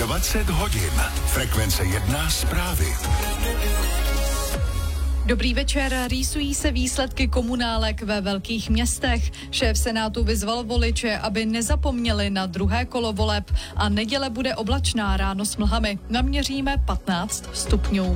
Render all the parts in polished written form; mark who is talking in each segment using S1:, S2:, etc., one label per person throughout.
S1: 20 hodin. Frekvence 1 zprávy.
S2: Dobrý večer, rýsují se výsledky komunálek ve velkých městech. Šéf Senátu vyzval voliče, aby nezapomněli na druhé kolo voleb a neděle bude oblačná, ráno s mlhami. Naměříme 15 stupňů.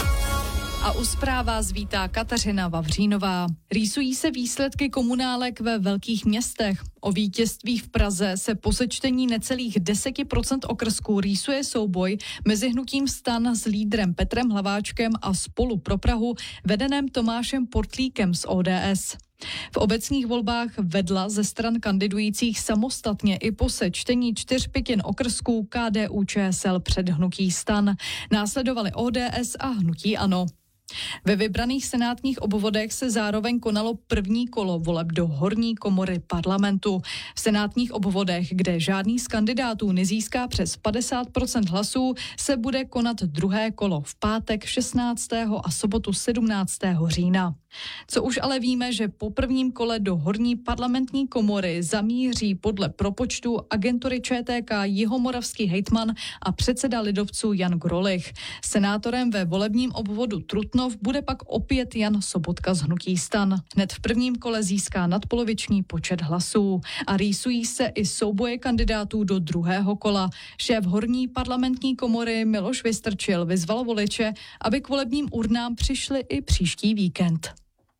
S2: A u zpráv vás vítá Kateřina Vavřínová. Rýsují se výsledky komunálek ve velkých městech. O vítězství v Praze se po sečtení necelých 10% okrsků rýsuje souboj mezi hnutím STAN s lídrem Petrem Hlaváčkem a Spolu pro Prahu vedeném Tomášem Portlíkem z ODS. V obecních volbách vedla ze stran kandidujících samostatně i po sečtení 4/5 okrsků KDU-ČSL před hnutí STAN. Následovaly ODS a hnutí ANO. Ve vybraných senátních obvodech se zároveň konalo první kolo voleb do horní komory parlamentu. V senátních obvodech, kde žádný z kandidátů nezíská přes 50% hlasů, se bude konat druhé kolo v pátek 16. a sobotu 17. října. Co už ale víme, že po prvním kole do horní parlamentní komory zamíří podle propočtu agentury ČTK jihomoravský hejtman a předseda lidovců Jan Grolich. Senátorem ve volebním obvodu Trutnov bude pak opět Jan Sobotka z hnutí STAN. Hned v prvním kole získá nadpoloviční počet hlasů a rýsují se i souboje kandidátů do druhého kola. Šéf horní parlamentní komory Miloš Vystrčil vyzval voliče, aby k volebním urnám přišli i příští víkend.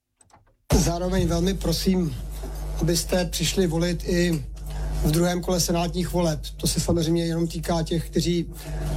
S3: Zároveň velmi prosím, abyste přišli volit i v druhém kole senátních voleb. To se samozřejmě jenom týká těch, kteří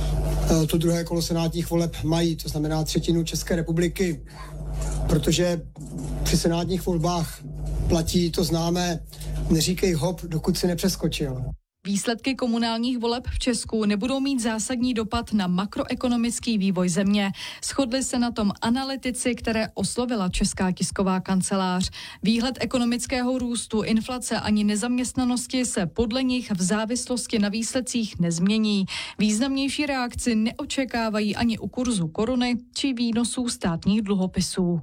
S3: to druhé kolo senátních voleb mají, to znamená 1/3 České republiky, protože při senátních volbách platí to známé neříkej hop, dokud si nepřeskočil.
S2: Výsledky komunálních voleb v Česku nebudou mít zásadní dopad na makroekonomický vývoj země. Shodli se na tom analytici, které oslovila Česká tisková kancelář. Výhled ekonomického růstu, inflace ani nezaměstnanosti se podle nich v závislosti na výsledcích nezmění. Významnější reakci neočekávají ani u kurzu koruny či výnosů státních dluhopisů.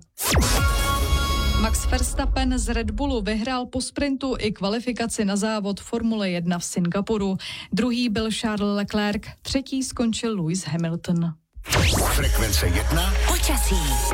S2: Max Verstappen z Red Bullu vyhrál po sprintu i kvalifikaci na závod Formule 1 v Singapuru. Druhý byl Charles Leclerc, třetí skončil Lewis Hamilton.
S1: Frekvence 1
S2: počasí.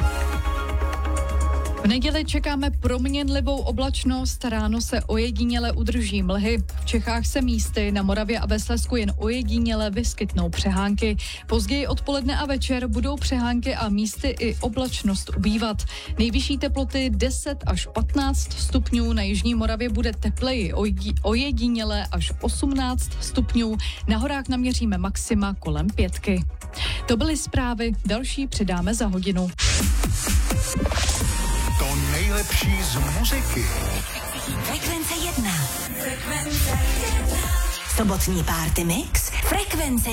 S2: V neděli čekáme proměnlivou oblačnost, ráno se ojediněle udrží mlhy. V Čechách se místy, na Moravě a ve Slezsku jen ojediněle vyskytnou přehánky. Později odpoledne a večer budou přehánky a místy i oblačnost ubývat. Nejvyšší teploty 10 až 15 stupňů, na jižní Moravě bude tepleji, ojediněle až 18 stupňů, na horách naměříme maxima kolem 5. To byly zprávy, další přidáme za hodinu.
S1: To nejlepší z muziky.
S4: Frekvence 1. Sobotní party mix. Frekvence